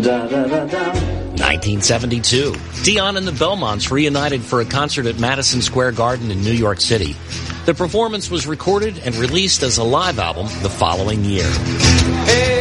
1972, Dion and the Belmonts reunited for a concert at Madison Square Garden in New York City. The performance was recorded and released as a live album the following year. Hey.